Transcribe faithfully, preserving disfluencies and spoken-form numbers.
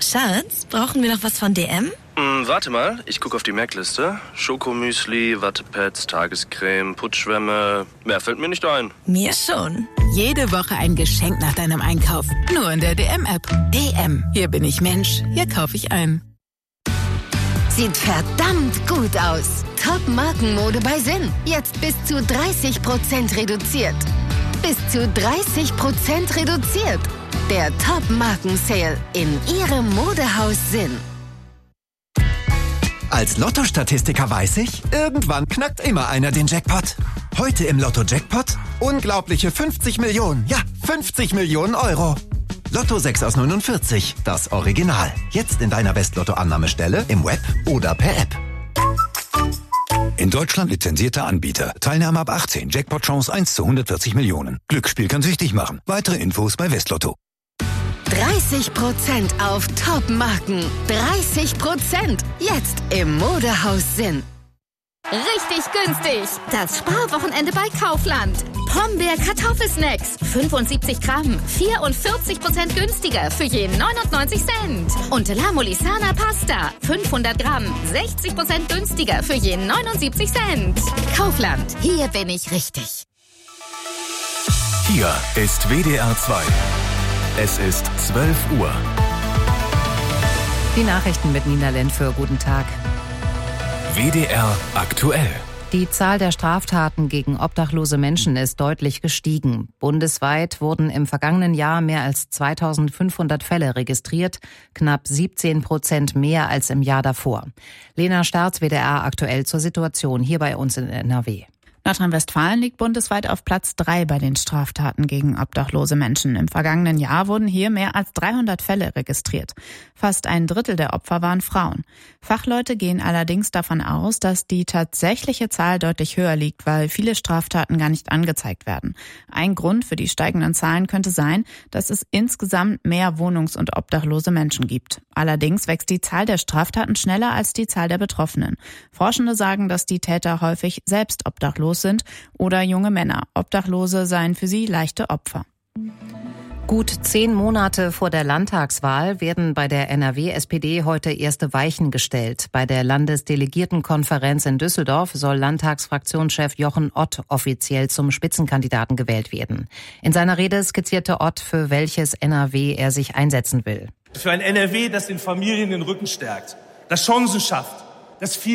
Schatz, brauchen wir noch was von D M? Hm, warte mal, ich gucke auf die Merkliste. Schokomüsli, Wattepads, Tagescreme, Putzschwämme. Mehr fällt mir nicht ein. Mir schon. Jede Woche ein Geschenk nach deinem Einkauf. Nur in der D M-App. D M. Hier bin ich Mensch. Hier kaufe ich ein. Sieht verdammt gut aus. Top-Markenmode bei Sinn. Jetzt bis zu dreißig Prozent reduziert. Bis zu dreißig Prozent reduziert. Der Top-Marken-Sale in Ihrem Modehaus Sinn. Als Lotto-Statistiker weiß ich, irgendwann knackt immer einer den Jackpot. Heute im Lotto-Jackpot unglaubliche fünfzig Millionen, ja, fünfzig Millionen Euro. Lotto sechs aus neunundvierzig, das Original. Jetzt in deiner West-Lotto-Annahmestelle, im Web oder per App. In Deutschland lizenzierter Anbieter. Teilnahme ab achtzehn. Jackpot-Chance eins zu hundertvierzig Millionen. Glücksspiel kann süchtig machen. Weitere Infos bei Westlotto. dreißig Prozent auf Top-Marken. dreißig Prozent. Jetzt im Modehaus Sinn. Richtig günstig. Das Sparwochenende bei Kaufland. Pombeer Kartoffelsnacks. fünfundsiebzig Gramm. vierundvierzig Prozent günstiger für je neunundneunzig Cent. Und La Molisana Pasta. fünfhundert Gramm. sechzig Prozent günstiger für je neunundsiebzig Cent. Kaufland. Hier bin ich richtig. Hier ist W D R zwei. Es ist zwölf Uhr. Die Nachrichten mit Nina Lentföhr. Guten Tag. W D R aktuell. Die Zahl der Straftaten gegen obdachlose Menschen ist deutlich gestiegen. Bundesweit wurden im vergangenen Jahr mehr als zweitausendfünfhundert Fälle registriert, knapp siebzehn Prozent mehr als im Jahr davor. Lena Starz, W D R aktuell zur Situation hier bei uns in N R W. Nordrhein-Westfalen liegt bundesweit auf Platz drei bei den Straftaten gegen obdachlose Menschen. Im vergangenen Jahr wurden hier mehr als dreihundert Fälle registriert. Fast ein Drittel der Opfer waren Frauen. Fachleute gehen allerdings davon aus, dass die tatsächliche Zahl deutlich höher liegt, weil viele Straftaten gar nicht angezeigt werden. Ein Grund für die steigenden Zahlen könnte sein, dass es insgesamt mehr wohnungs- und obdachlose Menschen gibt. Allerdings wächst die Zahl der Straftaten schneller als die Zahl der Betroffenen. Forschende sagen, dass die Täter häufig selbst obdachlos sind oder junge Männer. Obdachlose seien für sie leichte Opfer. Gut zehn Monate vor der Landtagswahl werden bei der N R W-S P D heute erste Weichen gestellt. Bei der Landesdelegiertenkonferenz in Düsseldorf soll Landtagsfraktionschef Jochen Ott offiziell zum Spitzenkandidaten gewählt werden. In seiner Rede skizzierte Ott, für welches N R W er sich einsetzen will. Für ein N R W, das den Familien den Rücken stärkt, das Chancen schafft, das viel